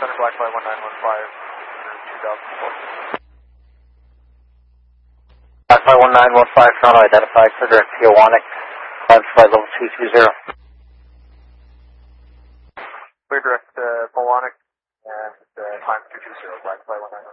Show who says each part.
Speaker 1: Center, Blackfly 1915, 2004.
Speaker 2: Blackfly 1915, Toronto, identified for direct Tijuana, climb flight level 220.
Speaker 1: Clear direct Polonic and climb 220, Blackfly 1915.